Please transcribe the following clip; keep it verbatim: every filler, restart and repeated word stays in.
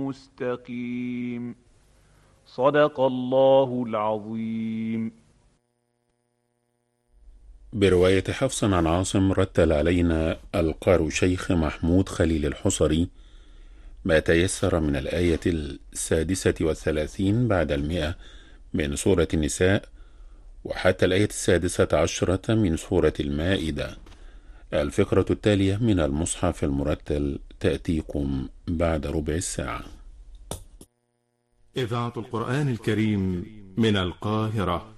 مستقيم. صدق الله العظيم. برواية حفص عن عاصم رتل علينا القارئ شيخ محمود خليل الحصري ما تيسر من الآية السادسة والثلاثين بعد المئة من سورة النساء وحتى الآية السادسة عشرة من سورة المائدة. الفقرة التالية من المصحف المرتل تأتيكم بعد ربع الساعة. إذاعة القرآن الكريم من القاهرة